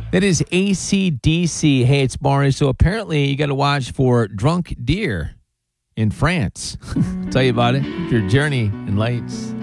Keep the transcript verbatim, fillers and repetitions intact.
That is A C D C. Hey, it's Maury. So apparently you got to watch for drunk deer in France. I'll tell you about it. Your journey in lights.